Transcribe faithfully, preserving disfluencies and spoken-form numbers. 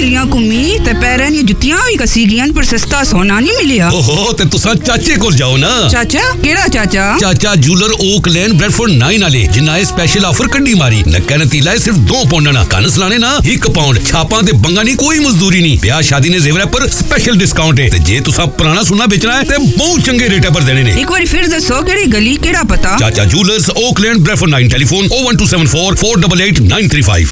गलियां घूमी ते पैरां दी जुत्तियां भी कसी गियां पर सस्ता सोना नहीं मिलिया। ओहो ते तुसा चाचे कोल जाओ ना। चाचा केड़ा चाचा? चाचा जूलर ओक लेन ब्रेडफोर्ड नाइन वाले जिन्ना ए स्पेशल ऑफर कड्डी मारी। नक्का नतीला सिर्फ दो पाउंड ना, कन सलाने ना एक पाउंड। छापां ते बंगा नहीं, कोई मजदूरी नहीं। ब्याह शादी ने जेवर पर स्पेशल डिस्काउंट है। ते जे तुसा पुराना सोना बेचना है ते बहुत चंगे रेट पर देने ने। एक बार फिर दसो केड़ी गली केड़ा पता? चाचा जूलर्स ओक लेन ब्रेडफोर्ड नाइन, टेलीफोन ओ one two seven four four eight eight nine three five.